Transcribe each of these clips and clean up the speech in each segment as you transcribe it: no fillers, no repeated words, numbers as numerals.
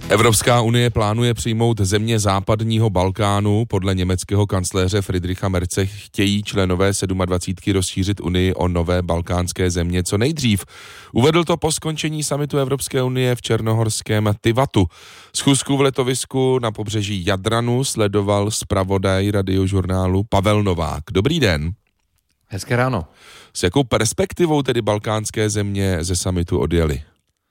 Evropská unie plánuje přijmout země západního Balkánu. Podle německého kancléře Friedricha Merze chtějí členové 27 rozšířit unii o nové balkánské země co nejdřív. Uvedl to po skončení summitu Evropské unie v černohorském Tivatu. Schůzku v letovisku na pobřeží Jadranu sledoval zpravodaj Radiožurnálu Pavel Novák. Dobrý den. Hezké ráno. S jakou perspektivou tedy balkánské země ze summitu odjeli?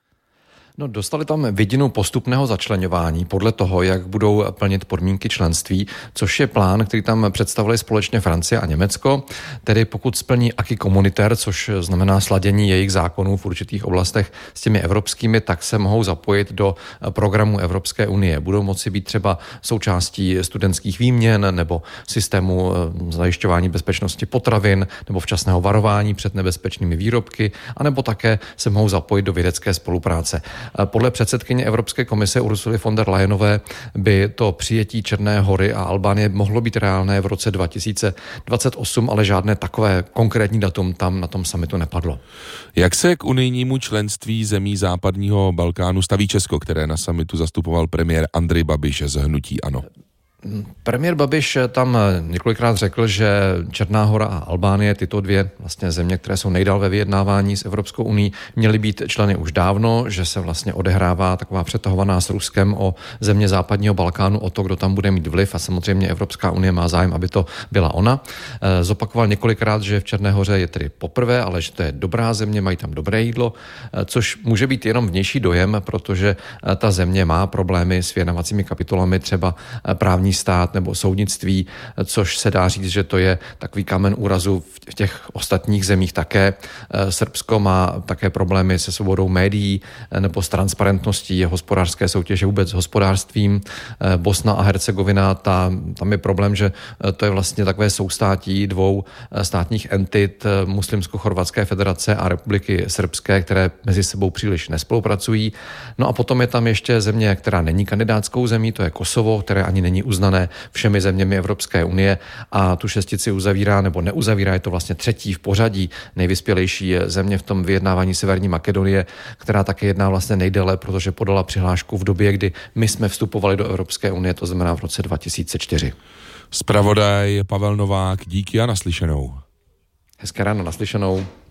No, dostali tam vidinu postupného začleňování podle toho, jak budou plnit podmínky členství, což je plán, který tam představili společně Francie a Německo. Tedy pokud splní acquis communautaire, což znamená sladění jejich zákonů v určitých oblastech s těmi evropskými, tak se mohou zapojit do programu Evropské unie. Budou moci být třeba součástí studentských výměn nebo systému zajišťování bezpečnosti potravin nebo včasného varování před nebezpečnými výrobky, anebo také se mohou zapojit do vědecké spolupráce. Podle předsedkyně Evropské komise Ursuly von der Leyenové by to přijetí Černé Hory a Albánie mohlo být reálné v roce 2028, ale žádné takové konkrétní datum tam na tom summitu nepadlo. Jak se k unijnímu členství zemí západního Balkánu staví Česko, které na summitu zastupoval premiér Andrej Babiš z hnutí ANO? Premiér Babiš tam několikrát řekl, že Černá Hora a Albánie, tyto dvě vlastně země, které jsou nejdál ve vyjednávání s Evropskou unií, měly být členy už dávno, že se vlastně odehrává taková přetahovaná s Ruskem o země západního Balkánu, o to, kdo tam bude mít vliv, a samozřejmě Evropská unie má zájem, aby to byla ona. Zopakoval několikrát, že v Černé Hoře je tedy poprvé, ale že to je dobrá země, mají tam dobré jídlo, což může být jenom vnější dojem, protože ta země má problémy s vyjednávacími kapitolami, třeba právní stát nebo soudnictví, což se dá říct, že to je takový kámen úrazu v těch ostatních zemích také. Srbsko má také problémy se svobodou médií nebo s transparentností hospodářské soutěže, vůbec s hospodářstvím. Bosna a Hercegovina, tam je problém, že to je vlastně takové soustátí dvou státních entit, Muslimsko-chorvatské federace a Republiky srbské, které mezi sebou příliš nespolupracují. No a potom je tam ještě země, která není kandidátskou zemí, to je Kosovo, které ani není uznané všemi zeměmi Evropské unie a tu šestici uzavírá nebo neuzavírá, je to vlastně třetí v pořadí nejvyspělejší země v tom vyjednávání Severní Makedonie, která také jedná vlastně nejdéle, protože podala přihlášku v době, kdy my jsme vstupovali do Evropské unie, to znamená v roce 2004. Zpravodaj Pavel Novák, díky a naslyšenou. Hezké ráno, naslyšenou.